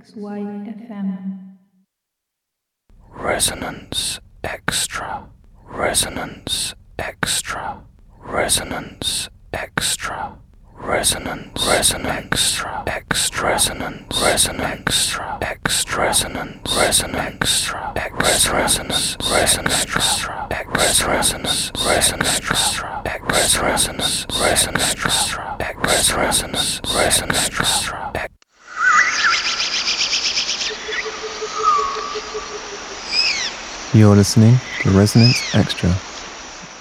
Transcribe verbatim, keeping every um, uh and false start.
X Y F M. Resonance Extra. Resonance Extra. Resonance Extra. Resonance Resonance Extra. Resonance Resonance Extra. Resonance Resonance Extra. Resonance Resonance Extra. Resonance Resonance Extra. Resonance Resonance Extra. Resonance Resonance. You're listening to Resonance Extra.